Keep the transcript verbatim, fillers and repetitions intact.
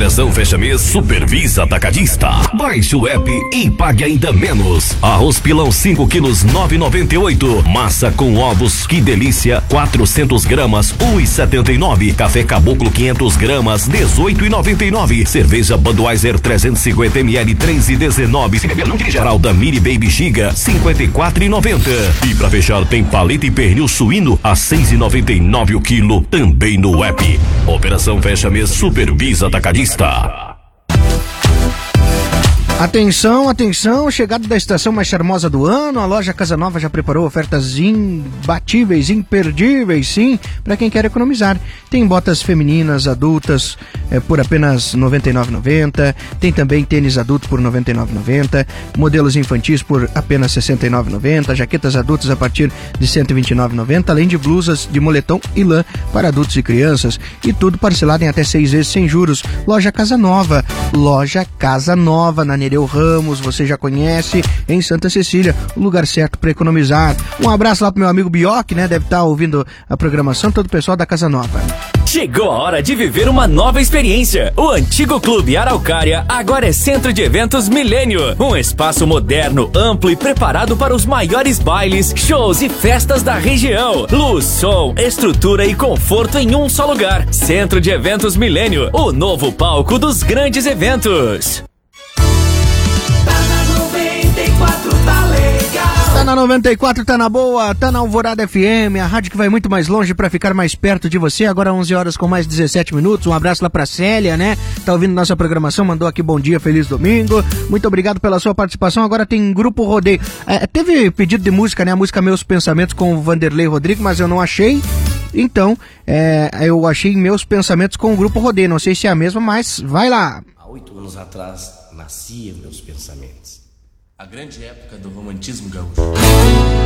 Operação Fecha Mês Supervisa Atacadista. Baixe o app e pague ainda menos. Arroz pilão cinco quilos nove e noventa e oito. Massa com ovos, que delícia, quatrocentos gramas um e setenta e nove. Café Caboclo quinhentos gramas dezoito e noventa e nove. Cerveja Budweiser trezentos e cinquenta mililitros três e dezenove. Fralda Mini Baby Giga cinquenta e quatro e noventa. E pra fechar tem paleta e pernil suíno a seis e noventa e nove o quilo, também no app. Operação Fecha Mês Supervisa Atacadista. Atenção, atenção, chegada da estação mais charmosa do ano, a loja Casa Nova já preparou ofertas imbatíveis, imperdíveis, sim, para quem quer economizar. Tem botas femininas, adultas, é, por apenas noventa e nove reais e noventa centavos, tem também tênis adulto por noventa e nove reais e noventa centavos, modelos infantis por apenas sessenta e nove reais e noventa centavos, jaquetas adultas a partir de cento e vinte e nove reais e noventa centavos, além de blusas de moletom e lã para adultos e crianças, e tudo parcelado em até seis vezes sem juros. Loja Casa Nova, loja Casa Nova, na Nereu Ramos, você já conhece, em Santa Cecília, o lugar certo para economizar. Um abraço lá pro meu amigo Bioc, né? Deve estar ouvindo a programação, todo o pessoal da Casa Nova. Chegou a hora de viver uma nova experiência. O antigo Clube Araucária agora é Centro de Eventos Milênio. Um espaço moderno, amplo e preparado para os maiores bailes, shows e festas da região. Luz, som, estrutura e conforto em um só lugar. Centro de Eventos Milênio, o novo palco dos grandes eventos. Tá na noventa e quatro, tá na boa, tá na Alvorada F M, a rádio que vai muito mais longe pra ficar mais perto de você. Agora onze horas com mais dezessete minutos. Um abraço lá pra Célia, né? Tá ouvindo nossa programação, mandou aqui bom dia, feliz domingo. Muito obrigado pela sua participação. Agora tem Grupo Rodeio. É, teve pedido de música, né? A música Meus Pensamentos com o Vanderlei Rodrigues, mas eu não achei. Então, é, eu achei Meus Pensamentos com o Grupo Rodeio. Não sei se é a mesma, mas vai lá. Há oito anos atrás, nascia Meus Pensamentos. A grande época do romantismo gaúcho.